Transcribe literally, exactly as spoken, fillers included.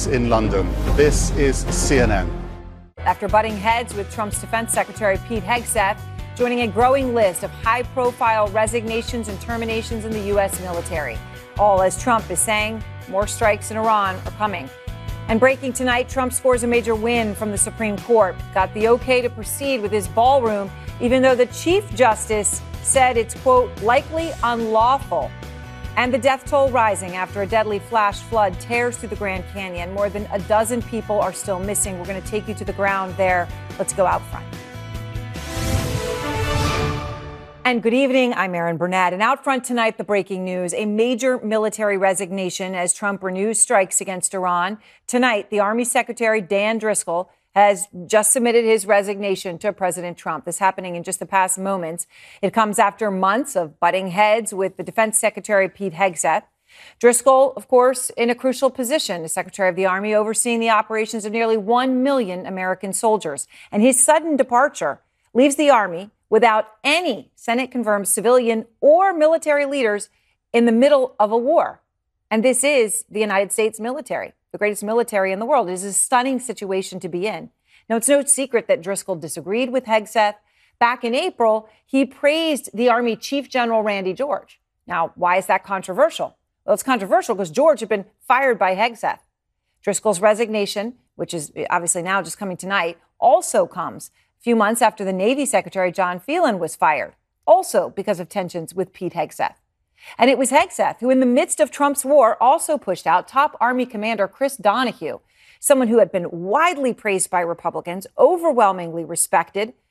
Police in London. This is C N N. After butting heads with Trump's Defense Secretary Pete Hegseth, joining a growing list of high-profile resignations and terminations in the U S military. All as Trump is saying more strikes in Iran are coming. And breaking tonight, Trump scores a major win from the Supreme Court. Got the okay to proceed with his ballroom, even though the Chief Justice said it's, quote, likely unlawful. And the death toll rising after a deadly flash flood tears through the Grand Canyon. More than a dozen people are still missing. We're going to take you to the ground there. Let's go out front. And good evening. I'm Erin Burnett. And out front tonight, the breaking news, a major military resignation as Trump renews strikes against Iran. Tonight, the Army Secretary Dan Driscoll has just submitted his resignation to President Trump. This happening in just the past moments. It comes after months of butting heads with the Defense Secretary Pete Hegseth. Driscoll, of course, in a crucial position as Secretary of the Army, overseeing the operations of nearly one million American soldiers. And his sudden departure leaves the Army without any Senate-confirmed civilian or military leaders in the middle of a war. And this is the United States military, the greatest military in the world. It is a stunning situation to be in. Now, it's no secret that Driscoll disagreed with Hegseth. Back in April, he praised the Army Chief General Randy George. Now, why is that controversial? Well, it's controversial because George had been fired by Hegseth. Driscoll's resignation, which is obviously now just coming tonight, also comes a few months after the Navy Secretary John Phelan was fired, also because of tensions with Pete Hegseth. And it was Hegseth who, in the midst of Trump's war, also pushed out top Army Commander Chris Donahue, someone who had been widely praised by Republicans, overwhelmingly respected,